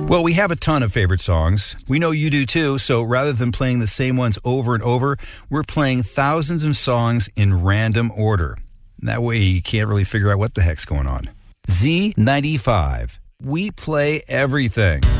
Well, we have a ton of favorite songs. We know you do too, so rather than playing the same ones over and over, we're playing thousands of songs in random order. That way you can't really figure out what the heck's going on. Z95. We play everything.